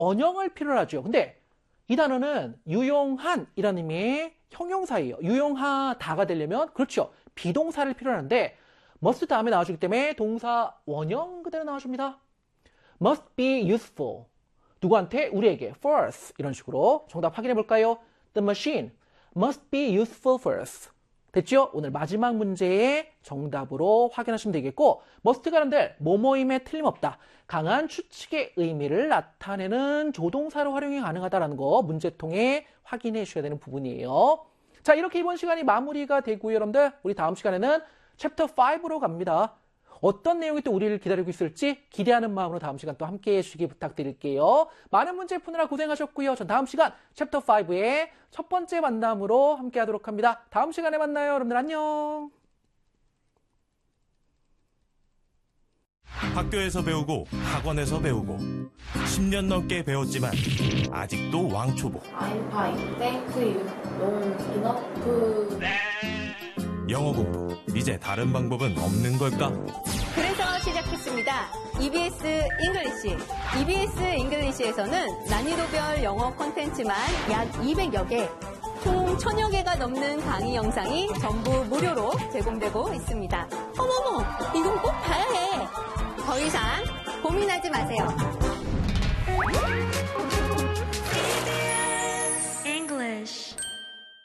언형을 필요로 하죠. 근데 이 단어는 유용한이라는 의미의 형용사예요. 유용하다가 되려면 그렇죠. 비동사를 필요로 하는데 must 다음에 나와주기 때문에 동사 원형 그대로 나와줍니다. must be useful. 누구한테? 우리에게. for us. 이런 식으로 정답 확인해 볼까요? The machine must be useful for us. 됐죠? 오늘 마지막 문제의 정답으로 확인하시면 되겠고 must가 여러분들 뭐뭐임에 틀림없다. 강한 추측의 의미를 나타내는 조동사로 활용이 가능하다는 거 문제통에 확인해 주셔야 되는 부분이에요. 자, 이렇게 이번 시간이 마무리가 되고요. 여러분들 우리 다음 시간에는 챕터 5로 갑니다. 어떤 내용이 또 우리를 기다리고 있을지 기대하는 마음으로 다음 시간 또 함께해 주시기 부탁드릴게요. 많은 문제 푸느라 고생하셨고요. 전 다음 시간 챕터 5의 첫 번째 만남으로 함께하도록 합니다. 다음 시간에 만나요. 여러분들 안녕. 학교에서 배우고 학원에서 배우고 10년 넘게 배웠지만 아직도 왕초보. I'm fine. Thank you. Long enough. 영어 공부 이제 다른 방법은 없는 걸까? 그래서 시작했습니다. EBS 잉글리시. EBS 잉글리시에서는 난이도별 영어 콘텐츠만 약 200여 개, 총 1000여 개가 넘는 강의 영상이 전부 무료로 제공되고 있습니다. 어머머, 이건 꼭 봐야 해. 더 이상 고민하지 마세요.